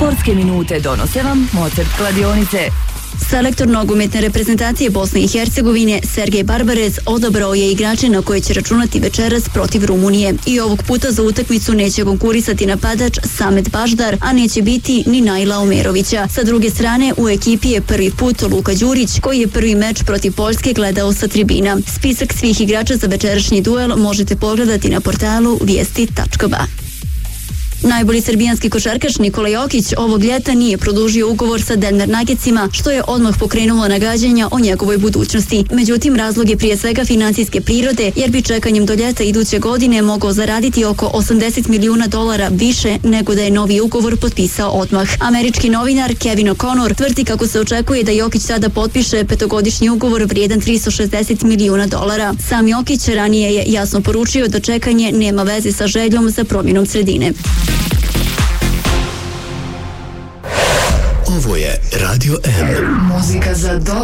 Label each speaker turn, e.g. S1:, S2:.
S1: Sportske minute donose vam Mozart kladionice.
S2: Selektor nogometne reprezentacije Bosne i Hercegovine Sergej Barbarez odabrao je igrače na koje će računati večeras protiv Rumunije. I ovog puta za utakmicu neće konkurisati napadač Samet Baždar, a neće biti ni Najla Omerovića. Sa druge strane, u ekipi je prvi put Luka Đurić, koji je prvi meč protiv Poljske gledao sa tribina. Spisak svih igrača za večerašnji duel možete pogledati na portalu vijesti.ba. Najbolji srbijanski košarkaš Nikola Jokić ovog ljeta nije produžio ugovor sa Denver Nuggetsima, što je odmah pokrenulo nagađanja o njegovoj budućnosti. Međutim, razlog je prije svega financijske prirode, jer bi čekanjem do ljeta iduće godine mogao zaraditi oko $80 milijuna više nego da je novi ugovor potpisao odmah. Američki novinar Kevin O'Connor tvrdi kako se očekuje da Jokić sada potpiše 5-godišnji ugovor vrijedan $360 milijuna. Sam Jokić ranije je jasno poručio da čekanje nema veze sa željom za promjenom sredine.
S3: Ovo je Radio M.
S4: Muzika za